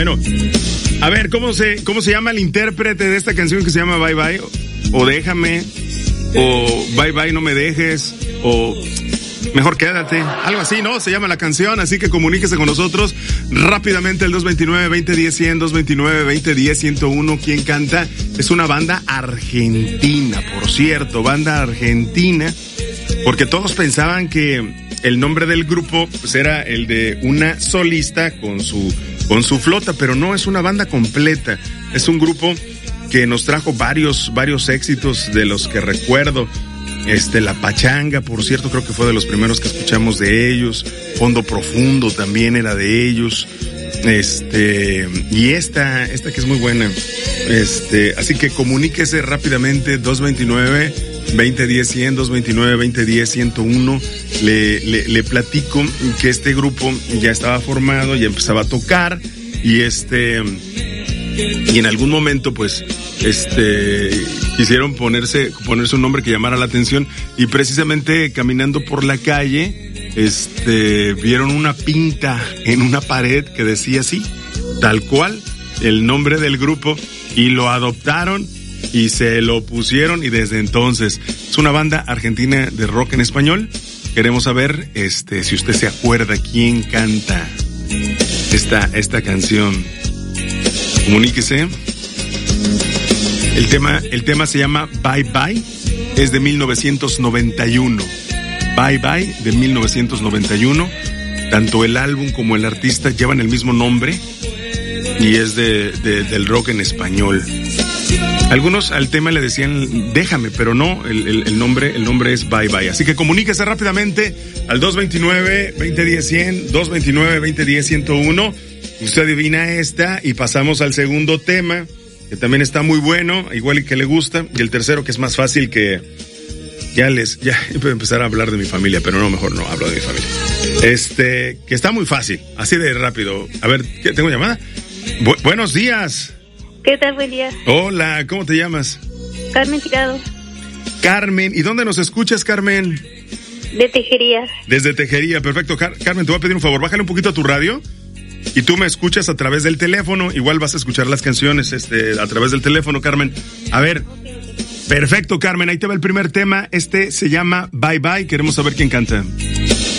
Bueno, a ver, ¿cómo se llama el intérprete de esta canción que se llama Bye Bye? O Déjame, o Bye Bye No Me Dejes, o Mejor Quédate, algo así, ¿no? Se llama la canción, así que comuníquese con nosotros rápidamente al 229-2010-100, 229-2010-101. ¿Quién canta? Es una banda argentina, por cierto, banda argentina, porque todos pensaban que el nombre del grupo pues era el de una solista con su flota, pero no, es una banda completa. Es un grupo que nos trajo varios éxitos de los que recuerdo. La Pachanga, por cierto, creo que fue de los primeros que escuchamos de ellos. Fondo Profundo también era de ellos. Y esta que es muy buena. Así que comuníquese rápidamente, 229-2010-100, 229-2010-101. Le platico que este grupo ya estaba formado, ya empezaba a tocar, y en algún momento pues quisieron ponerse un nombre que llamara la atención, y precisamente caminando por la calle vieron una pinta en una pared que decía así, tal cual, el nombre del grupo, y lo adoptaron y se lo pusieron, y desde entonces es una banda argentina de rock en español. Queremos saber si usted se acuerda quién canta esta canción. Comuníquese. El tema se llama Bye Bye, es de 1991. Bye Bye, de 1991. Tanto el álbum como el artista llevan el mismo nombre, y es del rock en español. Algunos al tema le decían Déjame, pero no, el nombre es Bye Bye. Así que comuníquese rápidamente al 229-2010-100, 229-2010-101. Usted adivina esta y pasamos al segundo tema, que también está muy bueno, igual y que le gusta. Y el tercero, que es más fácil, que ya voy a empezar a hablar de mi familia, pero no, mejor no hablo de mi familia. Que está muy fácil, así de rápido. A ver, ¿qué tengo llamada? Buenos días. ¿Qué tal? Buen día. Hola, ¿cómo te llamas? Carmen Tirado. Carmen, ¿y dónde nos escuchas, Carmen? De Tejería. Desde Tejería, perfecto. Carmen, te voy a pedir un favor, bájale un poquito a tu radio y tú me escuchas a través del teléfono. Igual vas a escuchar las canciones a través del teléfono, Carmen. A ver, perfecto, Carmen, ahí te va el primer tema. Se llama Bye Bye, queremos saber quién canta.